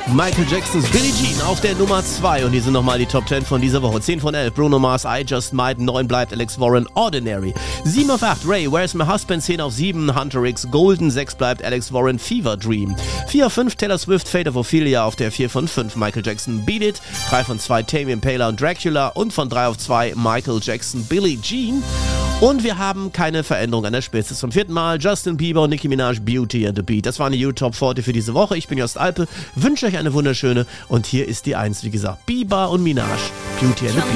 Michael Jacksons Billie Jean auf der Nummer 2 und hier sind nochmal die Top 10 von dieser Woche. 10 von 11, Bruno Mars, I Just Might, 9 bleibt Alex Warren, Ordinary. 7 auf 8, Ray, Where's My Husband, 10 auf 7, Hunter X, Golden, 6 bleibt Alex Warren, Fever Dream. 4 auf 5, Taylor Swift, Fate of Ophelia auf der 4 von 5, Michael Jackson, Beat It. 3 von 2, Tame Impala und Dracula und von 3 auf 2, Michael Jackson, Billie Jean. Und wir haben keine Veränderung an der Spitze. Zum 4. Mal Justin Bieber und Nicki Minaj, Beauty and the Beat. Das waren die YouTube 40 für diese Woche. Ich bin Jost Alpe, wünsche euch eine wunderschöne und hier ist die 1, wie gesagt, Bieber und Minaj, Beauty and the Beat.